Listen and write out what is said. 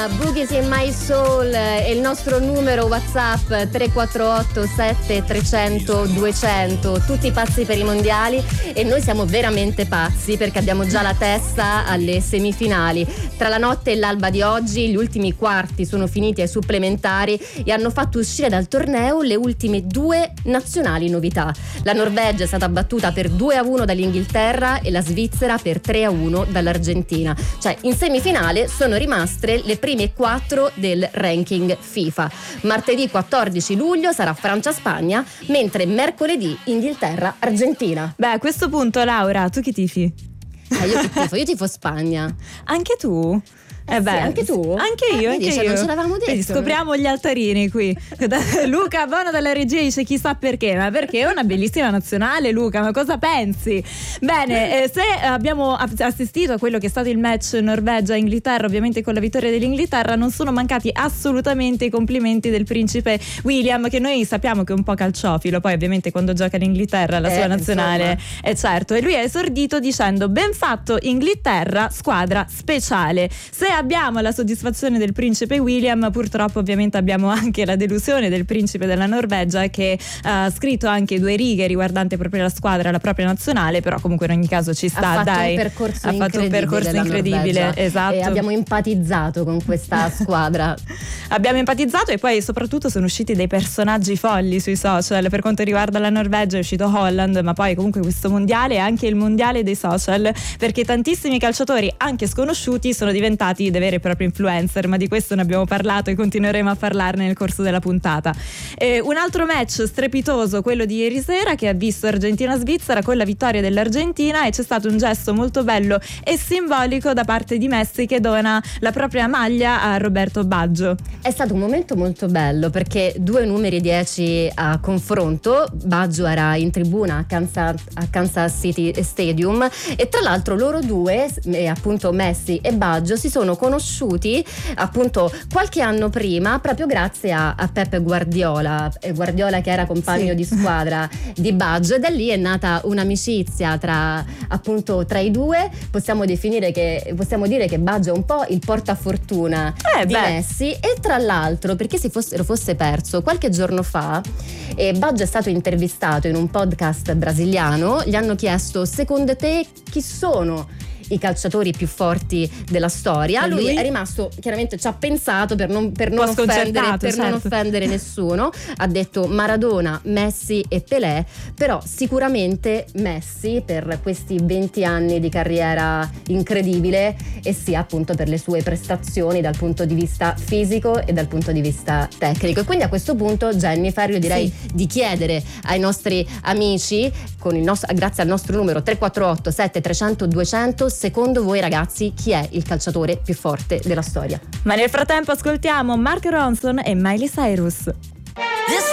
Boogies in My Soul e il nostro numero WhatsApp 348 7300 200. Tutti pazzi per i mondiali e noi siamo veramente pazzi perché abbiamo già la testa alle semifinali. Tra la notte e l'alba di oggi gli ultimi quarti sono finiti ai supplementari e hanno fatto uscire dal torneo le ultime due nazionali novità. La Norvegia è stata battuta per 2-1 dall'Inghilterra e la Svizzera per 3-1 dall'Argentina. Cioè in semifinale sono rimaste le prime 4 del ranking FIFA. Martedì 14 luglio sarà Francia-Spagna, mentre mercoledì Inghilterra-Argentina. Beh, a questo punto, Laura, tu chi tifi? Io che tifo? Io tifo Spagna. Anche tu? Sì, anche tu? Anche io. Non ce l'avevamo detto. Quindi scopriamo gli altarini qui. Luca Bono dalla regia dice chissà perché, ma perché è una bellissima nazionale, Luca, ma cosa pensi? Bene, se abbiamo assistito a quello che è stato il match Norvegia-Inghilterra, ovviamente con la vittoria dell'Inghilterra, non sono mancati assolutamente i complimenti del principe William, che noi sappiamo che è un po' calciofilo, poi ovviamente quando gioca l'Inghilterra la sua nazionale è certo, e lui ha esordito dicendo: ben fatto Inghilterra, squadra speciale. Se abbiamo la soddisfazione del principe William, purtroppo ovviamente abbiamo anche la delusione del principe della Norvegia, che ha scritto anche 2 righe riguardante proprio la squadra, la propria nazionale, però comunque in ogni caso ci sta, ha fatto un percorso incredibile, esatto. E abbiamo empatizzato con questa squadra. Abbiamo empatizzato e poi soprattutto sono usciti dei personaggi folli sui social. Per quanto riguarda la Norvegia è uscito Holland, ma poi comunque questo mondiale è anche il mondiale dei social, perché tantissimi calciatori anche sconosciuti sono diventati dei veri e propri influencer, ma di questo ne abbiamo parlato e continueremo a parlarne nel corso della puntata. Un altro match strepitoso, quello di ieri sera, che ha visto Argentina-Svizzera con la vittoria dell'Argentina, e c'è stato un gesto molto bello e simbolico da parte di Messi, che dona la propria maglia a Roberto Baggio. È stato un momento molto bello perché 2 numeri 10 a confronto. Baggio era in tribuna a Kansas City Stadium e tra l'altro loro due, appunto Messi e Baggio, si sono conosciuti appunto qualche anno prima proprio grazie a Pep Guardiola che era compagno di squadra di Baggio, e da lì è nata un'amicizia tra i due. Possiamo dire che Baggio è un po' il portafortuna di Messi, e tra l'altro, perché lo fosse perso qualche giorno fa, Baggio è stato intervistato in un podcast brasiliano. Gli hanno chiesto: secondo te chi sono i calciatori più forti della storia? Lui è rimasto, chiaramente ci ha pensato per non offendere nessuno, ha detto Maradona, Messi e Pelé, però sicuramente Messi per questi 20 anni di carriera incredibile, e sia appunto per le sue prestazioni dal punto di vista fisico e dal punto di vista tecnico. E quindi a questo punto, Jennifer, io direi di chiedere ai nostri amici, grazie al nostro numero 348 7300 200, secondo voi ragazzi chi è il calciatore più forte della storia? Ma nel frattempo ascoltiamo Mark Ronson e Miley Cyrus.